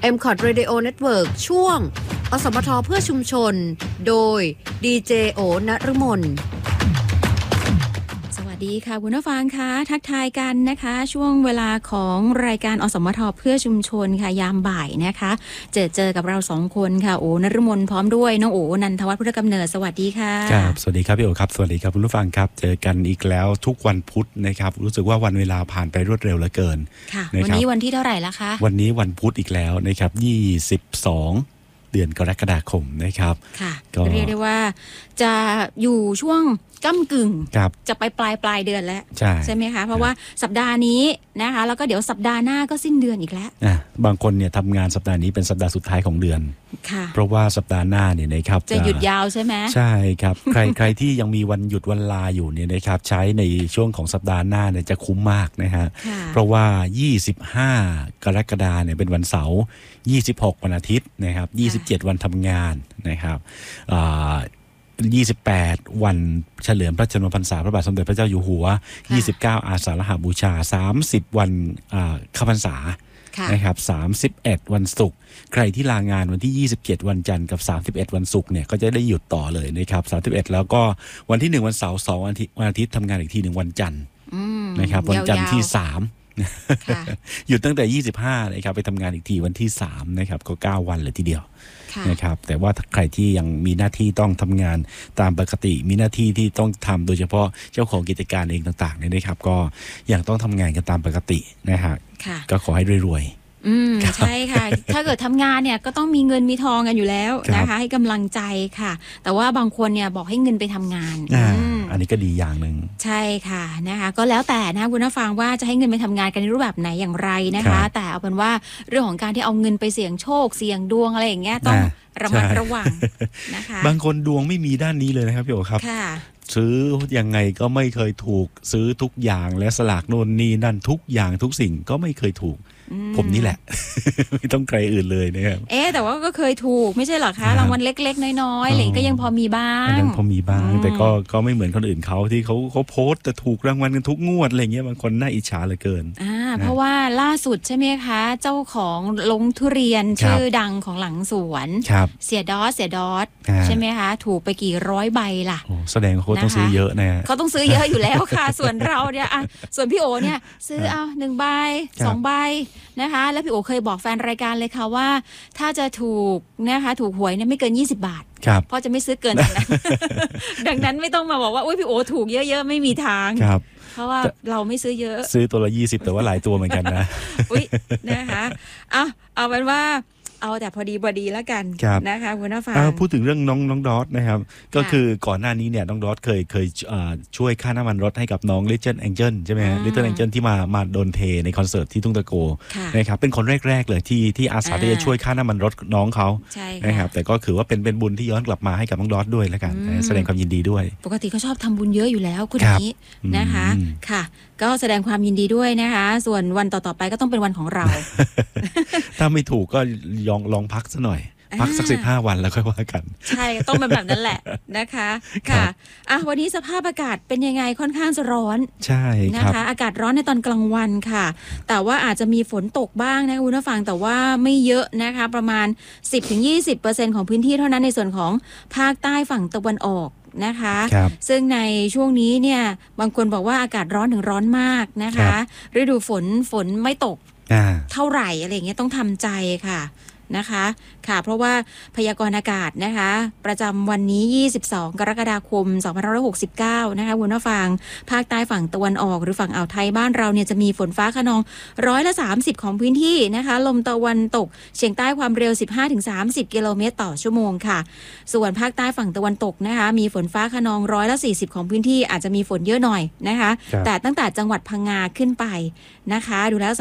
MCOT Radio Network ช่วงอสมทเพื่อชุมชนโดยดีเจโอนฤมลสวัสดีค่ะคุณผู้ฟังคะทักทายกันนะคะช่วงเวลาของรายการอสมทเพื่อชุมชนค่ะยามบ่ายนะคะเจอกับเราสองคนค่ะโอนฤมลพร้อมด้วยน้องโอนันทวัฒน์พุทธกำเนิดสวัสดีค่ะครับสวัสดีครับพี่โอครับสวัสดีครับคุณผู้ฟังครับเจอกันอีกแล้วทุกวันพุธนะครับรู้สึกว่าวันเวลาผ่านไปรวดเร็วเหลือเกินค่ะวันนี้วันที่เท่าไหร่แล้วคะวันนี้วันพุธอีกแล้วนะครับ22เดือนกรกฎาคมนะครับค่ะก็เรียกได้ว่าจะอยู่ช่วงก้ำกึ่งจะไปปลายเดือนแล้วใช่ไหมคะเพราะว่าสัปดาห์นี้นะคะแล้วก็เดี๋ยวสัปดาห์หน้าก็สิ้นเดือนอีกแล้วบางคนเนี่ยทำงานสัปดาห์นี้เป็นสัปดาห์สุดท้ายของเดือนเพราะว่าสัปดาห์หน้าเนี่ยนะครับจะหยุดยาวใช่ไหมใช่ครับ ใครที่ยังมีวันหยุดวันลาอยู่เนี่ยนะครับใช้ในช่วงของสัปดาห์หน้าเนี่ยจะคุ้มมากนะฮะเพราะว่า25กรกฎาคมเนี่ยเป็นวันเสาร์26วันอาทิตย์นะครับ27วันทำงานนะครับ28วันเฉลิมพระชนมพรรษาพระบาทสมเด็จพระเจ้าอยู่หัว29อาสาฬหบูชา30วันเข้าพรรษานะครับ31วันศุกร์ใครที่ลางานวันที่27วันจันทร์กับ31วันศุกร์เนี่ยก็จะได้หยุดต่อเลยนะครับ31แล้วก็วันที่1วันเสาร์2วันอาทิตย์ทำงานอีกที1วันจันทร์นะครับวันจันทร์ที่3หยุดตั้งแต่25นะครับไปทำงานอีกทีวันที่3นะครับก็9วันเลยทีเดียวนะครับแต่ว่าใครที่ยังมีหน้าที่ต้องทำงานตามปกติมีหน้าที่ที่ต้องทำโดยเฉพาะเจ้าของกิจการเองต่างๆเนี่ยนะครับก็ยังต้องทำงานกันตามปกตินะฮะก็ขอให้รวยใช่ค่ะถ้าเกิดทำงานเนี่ยก็ต้องมีเงินมีทองกันอยู่แล้วนะคะให้กำลังใจค่ะแต่ว่าบางคนเนี่ยบอกให้เงินไปทำงานอันนี้ก็ดีอย่างหนึ่งใช่ค่ะนะคะก็แล้วแต่นะคุณผู้ฟังว่าจะให้เงินไปทำงานกันในรูปแบบไหนอย่างไรนะคะแต่เอาเป็นว่าเรื่องของการที่เอาเงินไปเสี่ยงโชคเสี่ยงดวงอะไรอย่างเงี้ยต้องระมัดระวังนะคะบางคนดวงไม่มีด้านนี้เลยนะครับพี่โอครับซื้อยังไงก็ไม่เคยถูกซื้อทุกอย่างและสลากโน่นนี่นั่นทุกอย่างทุกสิ่งก็ไม่เคยถูกผมนี่แหละ ไม่ต้องใครอื่นเลยนะครับแต่ว่าก็เคยถูกไม่ใช่หรอคะรางวัลเล็กๆน้อยๆอะไรก็ยังพอมีบ้างยังพอมีบ้างแต่ก็ไม่เหมือนคนอื่นเขาที่เขาโพสต์แต่ถูกรางวัลกันทุกงวดอะไรเงี้ยบางคนน่าอิจฉาเหลือเกินเพราะว่าล่าสุดใช่ไหมคะเจ้าของลงทุเรียนชื่อดังของหลังสวนเสียดอสใช่ไหมคะถูกไปกี่ร้อยใบล่ะแสดงเขาต้องซื้อเยอะนะเขาต้องซื้อเยอะอยู่แล้วค่ะส่วนเราเนี่ยส่วนพี่โอเนี่ยซื้อเอา1ใบ2ใบนะคะแล้วพี่โอเคยบอกแฟนรายการเลยค่ะว่าถ้าจะถูกนะคะถูกหวยเนี่ยไม่เกิน20 บาทเพราะจะไม่ซื้อเกินนั้น ดังนั้นไม่ต้องมาบอกว่าอุ้ยพี่โอถูกเยอะๆไม่มีทางเพราะว่าเราไม่ซื้อเยอะซื้อตัวละ20แต่ว่าหลายตัวเหมือนกันนะอุ้ยนะคะเอาเป็นว่าเอาแต่พอดีแล้วกันนะคะคุณผู้ฟังพูดถึงเรื่องน้องดอทนะครับก็คือก่อนหน้านี้เนี่ยน้องดอทเคยช่วยค่าน้ำมันรถให้กับน้อง Little Angel ใช่ไหมฮะ Little Angel ที่มาโดนเทในคอนเสิร์ตที่ทุ่งตะโกนะครับเป็นคนแรกๆเลยที่อาสาที่จะช่วยค่าน้ำมันรถน้องเขานะครับแต่ก็คือว่าเป็นบุญที่ย้อนกลับมาให้กับน้องดอทด้วยแล้วกันแสดงความยินดีด้วยปกติเขาชอบทำบุญเยอะอยู่แล้วคุณนี้นะคะค่ะก็แสดงความยินดีด้วยนะคะส่วนวันต่อๆไปก็ต้องเป็นวันของเราถ้าไม่ถูกก็ลองพักซะหน่อยพักสัก15 วันแล้วค่อยว่ากันใช่ต้องเป็นแบบนั้นแหละนะคะค่ะวันนี้สภาพอากาศเป็นยังไงค่อนข้างจะร้อนใช่นะคะอากาศร้อนในตอนกลางวันค่ะแต่ว่าอาจจะมีฝนตกบ้างนะคุณผู้ฟังแต่ว่าไม่เยอะนะคะประมาณ 10-20% ของพื้นที่เท่านั้นในส่วนของภาคใต้ฝั่งตะวันออกนะคะซึ่งในช่วงนี้เนี่ยบางคนบอกว่าอากาศร้อนถึงร้อนมากนะคะฤดูฝนไม่ตกเท่าไหร่อะไรอย่างเงี้ยต้องทำใจค่ะนะคะค่ะเพราะว่าพยากรณ์อากาศนะคะประจำวันนี้22กรกฎาคม2569นะคะคุณผู้ฟังภาคใต้ฝั่งตะวันออกหรือฝั่งอ่าวไทยบ้านเราเนี่ยจะมีฝนฟ้าคะนอง30%ของพื้นที่นะคะลมตะวันตกเฉียงใต้ความเร็ว 15-30 กิโลเมตรต่อชั่วโมงค่ะส่วนภาคใต้ฝั่งตะวันตกนะคะมีฝนฟ้าคะนอง40%ของพื้นที่อาจจะมีฝนเยอะหน่อยนะคะแต่ตั้งแต่จังหวัดพังงาขึ้นไปนะคะดูแล้ว